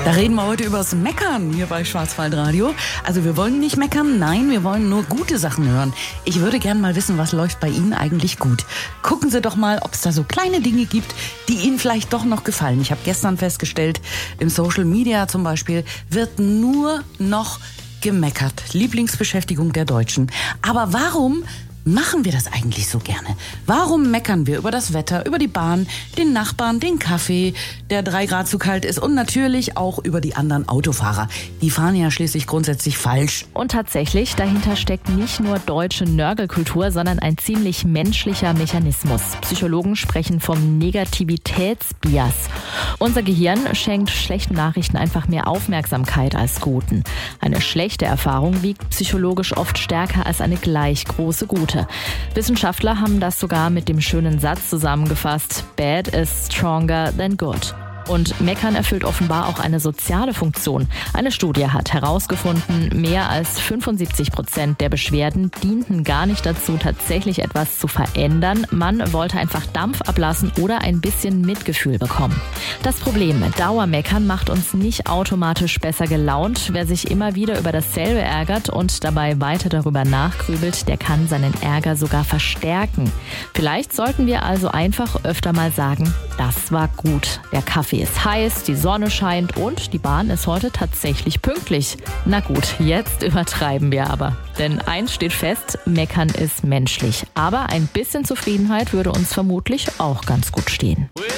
Da reden wir heute übers Meckern hier bei Schwarzwaldradio. Also wir wollen nicht meckern, nein, wir wollen nur gute Sachen hören. Ich würde gerne mal wissen, was läuft bei Ihnen eigentlich gut. Gucken Sie doch mal, ob es da so kleine Dinge gibt, die Ihnen vielleicht doch noch gefallen. Ich habe gestern festgestellt, im Social Media zum Beispiel wird nur noch gemeckert. Lieblingsbeschäftigung der Deutschen. Aber warum machen wir das eigentlich so gerne? Warum meckern wir über das Wetter, über die Bahn, den Nachbarn, den Kaffee, der 3 Grad zu kalt ist und natürlich auch über die anderen Autofahrer? Die fahren ja schließlich grundsätzlich falsch. Und tatsächlich, dahinter steckt nicht nur deutsche Nörgelkultur, sondern ein ziemlich menschlicher Mechanismus. Psychologen sprechen vom Negativitätsbias. Unser Gehirn schenkt schlechten Nachrichten einfach mehr Aufmerksamkeit als guten. Eine schlechte Erfahrung wiegt psychologisch oft stärker als eine gleich große gute. Wissenschaftler haben das sogar mit dem schönen Satz zusammengefasst: Bad is stronger than good. Und Meckern erfüllt offenbar auch eine soziale Funktion. Eine Studie hat herausgefunden, mehr als 75% der Beschwerden dienten gar nicht dazu, tatsächlich etwas zu verändern. Man wollte einfach Dampf ablassen oder ein bisschen Mitgefühl bekommen. Das Problem mit Dauermeckern macht uns nicht automatisch besser gelaunt. Wer sich immer wieder über dasselbe ärgert und dabei weiter darüber nachgrübelt, der kann seinen Ärger sogar verstärken. Vielleicht sollten wir also einfach öfter mal sagen: Das war gut. Der Kaffee ist heiß, die Sonne scheint und die Bahn ist heute tatsächlich pünktlich. Na gut, jetzt übertreiben wir aber. Denn eins steht fest: Meckern ist menschlich. Aber ein bisschen Zufriedenheit würde uns vermutlich auch ganz gut stehen.